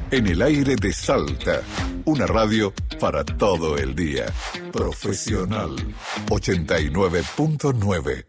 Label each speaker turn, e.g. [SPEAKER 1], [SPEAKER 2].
[SPEAKER 1] En el aire de Salta, una radio para todo el día. Profesional 89.9.